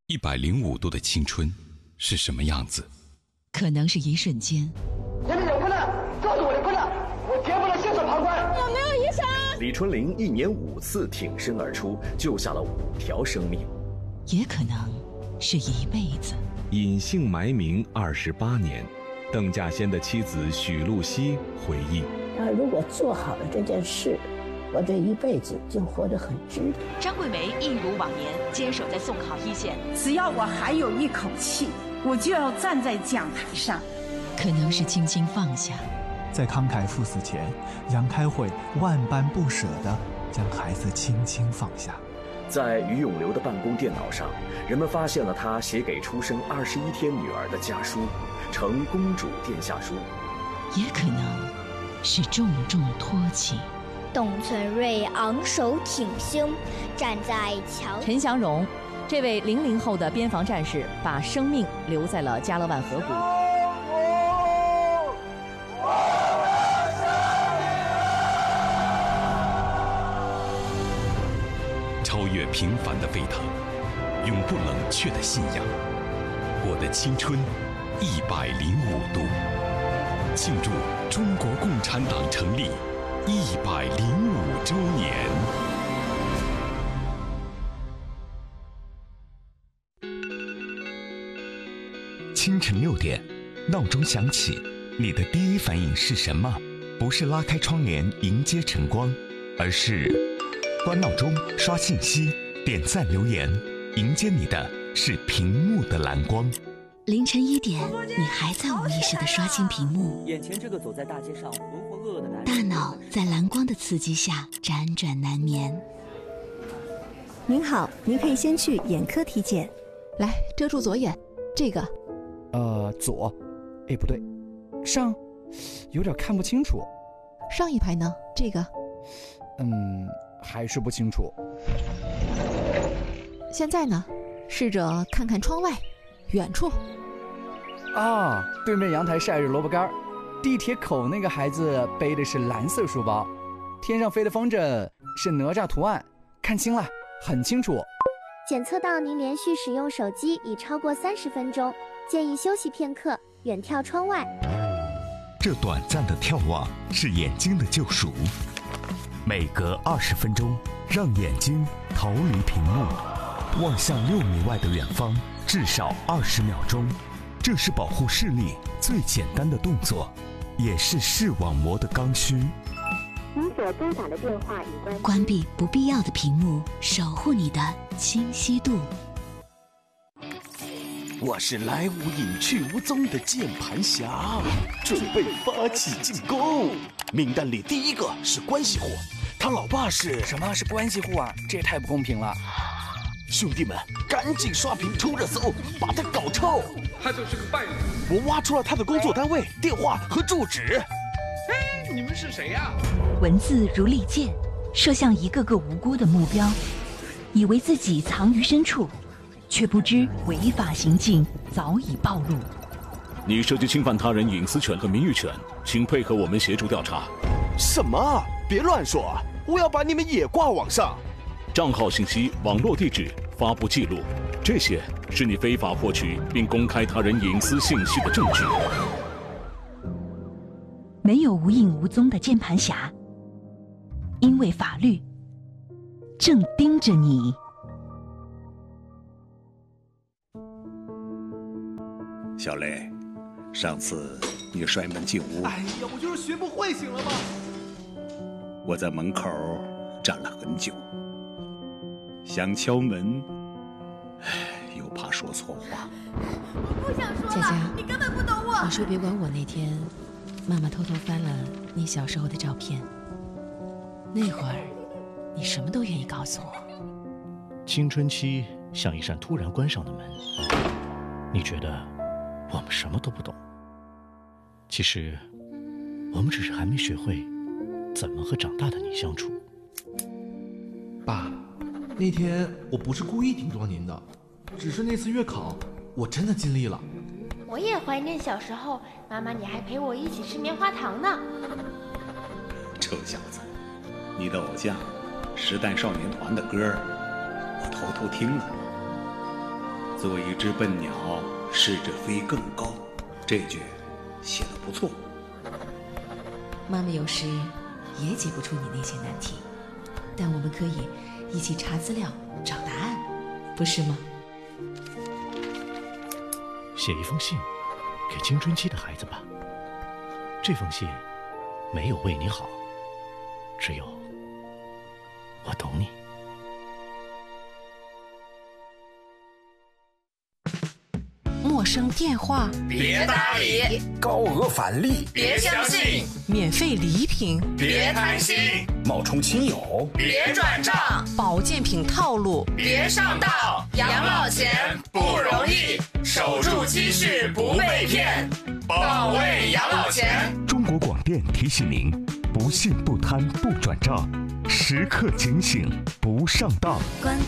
105度的青春是什么样子？ 可能是一瞬间。 这里有困难，告诉我的困难，我绝不能袖手旁观。 有没有医生？ 李春林1年5次挺身而出，救下了5条生命。 也可能是一辈子。 隐姓埋名28年，邓稼先的妻子许露西回忆： 他如果做好了这件事，我这一辈子就活得很值得。 张桂梅一如往年坚守在送考一线， 只要我还有一口气，我就要站在讲台上。 可能是轻轻放下。 在慷慨赴死前，杨开慧万般不舍地将孩子轻轻放下。 在于永流的办公电脑上，人们发现了他写给出生21天女儿的家书，呈公主殿下书。 也可能是重重托起。 董存瑞昂首挺胸，站在桥。 陈祥荣，这位00后的边防战士，把生命留在了加勒万河谷。 超越平凡的沸腾，永不冷却的信仰。我的青春105度，庆祝中国共产党成立105周年。 清晨6点，闹钟响起，你的第一反应是什么？不是拉开窗帘迎接晨光，而是关闹钟、刷信息、点赞留言，迎接你的是屏幕的蓝光。 凌晨1点，你还在无意识地刷新屏幕， 眼前这个走在大街上浑浑噩噩的男人， 大脑在蓝光的刺激下辗转难眠。 您好，您可以先去眼科体检。 来，遮住左眼，这个。 左，哎，不对，上，有点看不清楚。 上一排呢？这个。 还是不清楚。 现在呢？试着看看窗外，远处。 啊，对面阳台晒着萝卜干，地铁口那个孩子背的是蓝色书包，天上飞的风筝是哪吒图案，看清了，很清楚。 检测到您连续使用手机已超过30分钟，建议休息片刻，远眺窗外。 这短暂的眺望是眼睛的救赎，每隔20分钟，让眼睛逃离屏幕，望向6米外的远方，至少20秒钟。这是保护视力最简单的动作，也是视网膜的刚需。 您所拨打的电话已关闭不必要的屏幕，守护你的清晰度。 我是来无影去无踪的键盘侠，准备发起进攻。名单里第一个是关系户，他老爸是…… 什么是关系户啊？这也太不公平了！ 兄弟们，赶紧刷屏冲热搜，把他搞臭！ 他就是个败类。 我挖出了他的工作单位、电话和住址。 哎，你们是谁呀？ 文字如利剑，射向一个个无辜的目标，以为自己藏于深处，却不知违法行径早已暴露。 你涉及侵犯他人隐私权和名誉权，请配合我们协助调查。 什么？别乱说！我要把你们也挂网上。 账号信息、网络地址、发布记录，这些是你非法获取并公开他人隐私信息的证据。 没有无影无踪的键盘侠，因为法律正盯着你。 小雷，上次你摔门进屋， 哎呀，我就是学不会，行了吗？ 我在门口站了很久，想敲门，又怕说错话。 我不想说了， 佳佳， 你根本不懂我。 你说别管我那天，妈妈偷偷翻了你小时候的照片。那会儿，你什么都愿意告诉我。 青春期像一扇突然关上的门，你觉得我们什么都不懂，其实我们只是还没学会怎么和长大的你相处。 爸，那天我不是故意顶撞您的，只是那次月考我真的尽力了。 我也怀念小时候，妈妈你还陪我一起吃棉花糖呢。 臭小子，你的偶像时代少年团的歌我偷偷听了。 做一只笨鸟，试着飞更高。这句写得不错。 妈妈有时也解不出你那些难题，但我们可以一起查资料找答案，不是吗？ 写一封信给青春期的孩子吧。这封信没有为你好，只有我懂你。 陌生电话别搭理， 高额返利别相信， 免费礼品别贪心， 冒充亲友别转账， 保健品套路别上当。养老钱不容易，守住积蓄不被骗，保卫养老钱。 中国广电提醒您：不信不贪不转账，时刻警醒不上当。